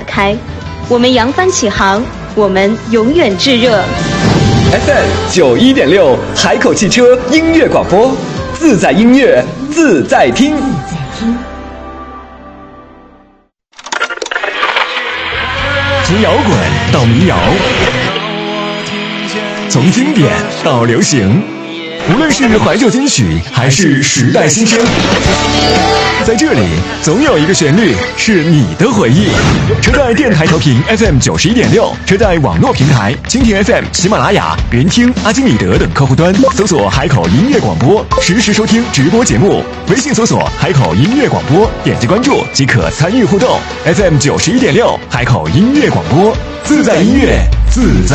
打开。我们扬帆起航，我们永远炙热。 FM91.6海口汽车音乐广播，自在音乐，自在听。 从摇滚到民谣，从经典到流行，无论是怀旧金曲还是时代新声，在这里总有一个旋律是你的回忆。车载电台调频 FM91.6，车载网络平台蜻蜓 FM、喜马拉雅、云听、阿基米德等客户端搜索海口音乐广播，实时收听直播节目。微信搜索海口音乐广播，点击关注即可参与互动。FM91.6海口音乐广播，自在音乐，自在。